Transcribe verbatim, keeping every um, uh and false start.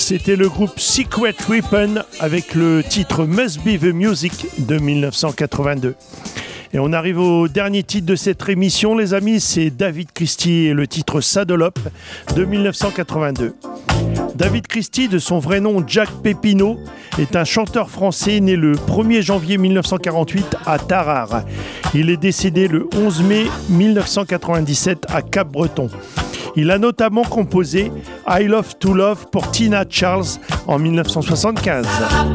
C'était le groupe Secret Weapon avec le titre Must Be the Music de dix-neuf cent quatre-vingt-deux. Et on arrive au dernier titre de cette émission, les amis, c'est David Christie et le titre Saddle Up de dix-neuf cent quatre-vingt-deux. David Christie, de son vrai nom Jack Pépinot, est un chanteur français né le premier janvier dix-neuf cent quarante-huit à Tarare. Il est décédé le onze mai dix-neuf cent quatre-vingt-dix-sept à Cap-Breton. Il a notamment composé I Love to Love pour Tina Charles en dix-neuf cent soixante-quinze.